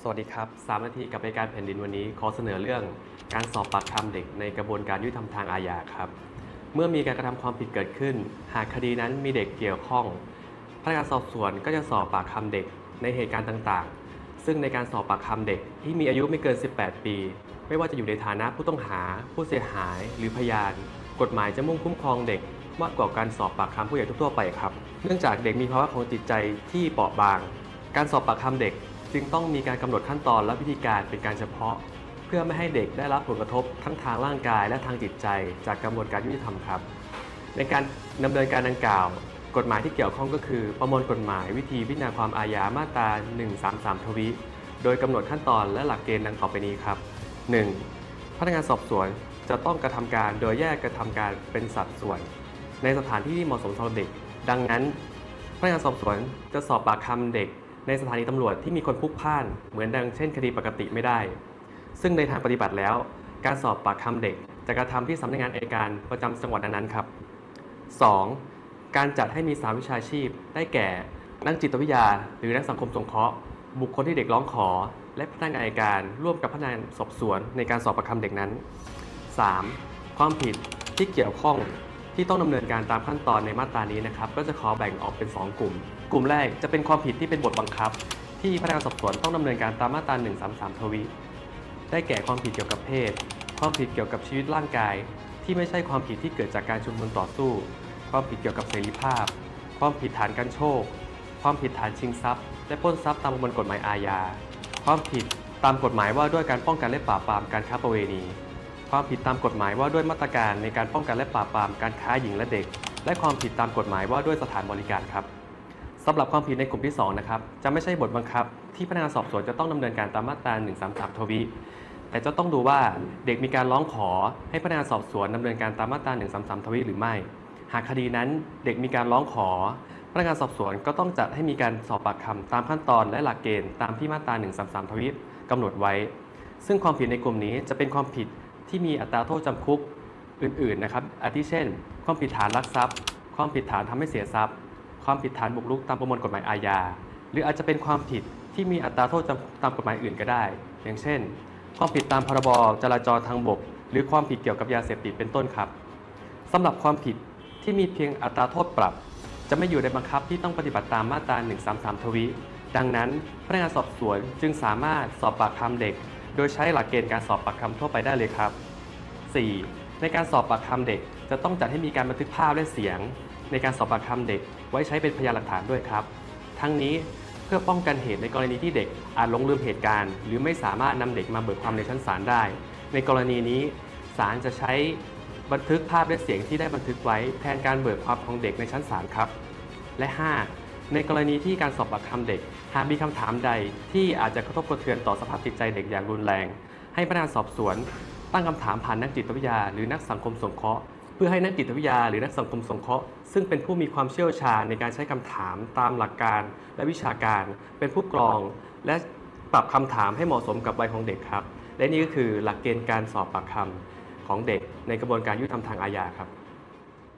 สวัสดีครับ3 นาทีกับรายการแผ่นดินวันนี้ขอเสนอเรื่องการสอบปากคำเด็กในกระบวนการยุติธรรมทางอาญาครับเมื่อมีการกระทำความผิดเกิดขึ้นหากคดีนั้นมีเด็กเกี่ยวข้องพนักงานสอบสวนก็จะสอบปากคำเด็กในเหตุการณ์ต่างๆซึ่งในการสอบปากคำเด็กที่มีอายุไม่เกิน18 ปีไม่ว่าจะอยู่ในฐานะผู้ต้องหาผู้เสียหายหรือพยานกฎหมายจะมุ่งคุ้มครองเด็กมากกว่าการสอบปากคำผู้ใหญ่ทั่วไปครับเนื่องจากเด็กมีภาวะของจิตใจที่เปราะบางการสอบปากคำเด็กจึงต้องมีการกำหนดขั้นตอนและวิธีการเป็นการเฉพาะเพื่อไม่ให้เด็กได้รับผลกระทบทั้งทางร่างกายและทางจิตใจจากกระบวนการยุติธรรมครับในการดำเนินการดังกล่าวกฎหมายที่เกี่ยวข้องก็คือประมวลกฎหมายวิธีพิจารณาความอาญามาตรา 133 ทวีโดยกำหนดขั้นตอนและหลักเกณฑ์ดังต่อไปนี้ครับ 1. พนักงานสอบสวนจะต้องกระทำการโดยแยกกระทำการเป็นสัดส่วนในสถานที่ที่เหมาะสมสำหรับเด็กดังนั้นพนักงานสอบสวนจะสอบปากคำเด็กในสถานีตำรวจที่มีคนพลุกพล่านเหมือนดังเช่นคดีปกติไม่ได้ซึ่งในทางปฏิบัติแล้วการสอบปากคำเด็กจะกระทำที่สำนักงานอัยการประจำจังหวัดนั้นๆครับ 2. การจัดให้มีสหวิชาชีพได้แก่นักจิตวิทยาหรือนักสังคมสงเคราะห์บุคคลที่เด็กร้องขอและพนักงานอัยการร่วมกับพนักงานสอบสวนในการสอบปากคำเด็กนั้น 3. ความผิดที่เกี่ยวข้องที่ต้องดำเนินการตามขั้นตอนในมาตรานี้นะครับก็จะขอแบ่งออกเป็น2 กลุ่มกลุ่มแรกจะเป็นความผิดที่เป็นบทบังคับที่พนักงานสอบสวนต้องดำเนินการตามมาตรา 133 ทวีได้แก่ความผิดเกี่ยวกับเพศความผิดเกี่ยวกับชีวิตร่างกายที่ไม่ใช่ความผิดที่เกิดจากการชุมนุมต่อสู้ความผิดเกี่ยวกับเสรีภาพความผิดฐานกันโชคความผิดฐานชิงทรัพย์และปล้นทรัพย์ตามประมวลกฎหมายอาญาความผิดตามกฎหมายว่าด้วยการป้องกันและปราบปรามการค้าประเวณีความผิดตามกฎหมายว่าด้วยมาตรการในการป้องกันและปราบปรามการค้าหญิงและเด็กและความผิดตามกฎหมายว่าด้วยสถานบริการครับสำหรับความผิดในกลุ่มที่2นะครับจะไม่ใช่บทบังคับที่พนักงานสอบสวนจะต้องดำเนินการตามมาตรา 133 ทวีแต่จะต้องดูว่าเด็กมีการร้องขอให้พนักงานสอบสวนดำเนินการตามมาตรา 133 ทวีหรือไม่หากคดีนั้นเด็กมีการร้องขอพนักงานสอบสวนก็ต้องจัดให้มีการสอบปากคำตามขั้นตอนและหลักเกณฑ์ตามที่มาตรา 133 ทวีกำหนดไว้ซึ่งความผิดในกลุ่มนี้จะเป็นความผิดที่มีอัตราโทษจำคุกอื่นๆนะครับอาทิเช่นความผิดฐานลักทรัพย์ความผิดฐานทำให้เสียทรัพย์ความผิดฐานบุกรุกตามประมวลกฎหมายอาญาหรืออาจจะเป็นความผิดที่มีอัตราโทษตามกฎหมายอื่นก็ได้อย่างเช่นความผิดตามพรบจราจรทางบกหรือความผิดเกี่ยวกับยาเสพติดเป็นต้นครับสำหรับความผิดที่มีเพียงอัตราโทษปรับจะไม่อยู่ในบังคับที่ต้องปฏิบัติตามมาตรา 133 ทวีดังนั้นพนักงานสอบสวนจึงสามารถสอบปากคำเด็กโดยใช้หลักเกณฑ์การสอบปากคำทั่วไปได้เลยครับ 4. ในการสอบปากคำเด็กจะต้องจัดให้มีการบันทึกภาพและเสียงในการสอบปากคำเด็กไว้ใช้เป็นพยานหลักฐานด้วยครับทั้งนี้เพื่อป้องกันเหตุในกรณีที่เด็กอาจหลงลืมเหตุการณ์หรือไม่สามารถนำเด็กมาเบิกความในชั้นศาลได้ในกรณีนี้ศาลจะใช้บันทึกภาพและเสียงที่ได้บันทึกไว้แทนการเบิกความของเด็กในชั้นศาลครับและ 5. ในกรณีที่การสอบปากคำเด็กหากมีคำถามใดที่อาจจะกระทบกระเทือนต่อสภาพจิตใจเด็กอย่างรุนแรงให้พนักงานสอบสวนตั้งคำถามผ่านนักจิตวิทยาหรือนักสังคมสงเคราะห์เพื่อให้นักจิตวิทยาหรือนักสังคมสงเคราะห์ซึ่งเป็นผู้มีความเชี่ยวชาญในการใช้คำถามตามหลักการและวิชาการเป็นผู้กรองและปรับคำถามให้เหมาะสมกับวัยของเด็กครับและนี่ก็คือหลักเกณฑ์การสอบปากคำของเด็กในกระบวนการยุติธรรมทางอาญาครับ